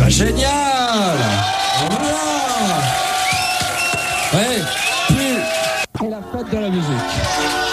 génial. Voilà. Ouais, plus... Et la fête de la musique.